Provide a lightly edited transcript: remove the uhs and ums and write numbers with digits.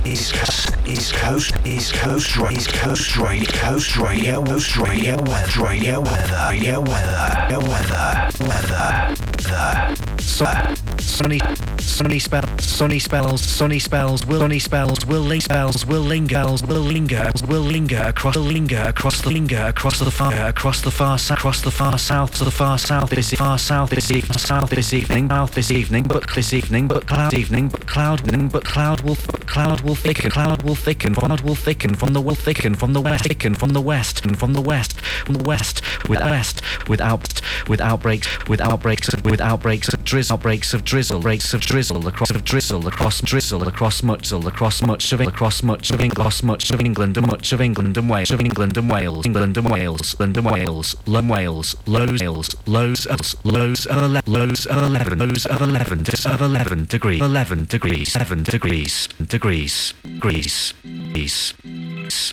Sunny spells will linger across the far south to the far south this evening, but cloud will thicken from the west with outbreaks of drizzle across much of England and Wales, lows of 11 degrees.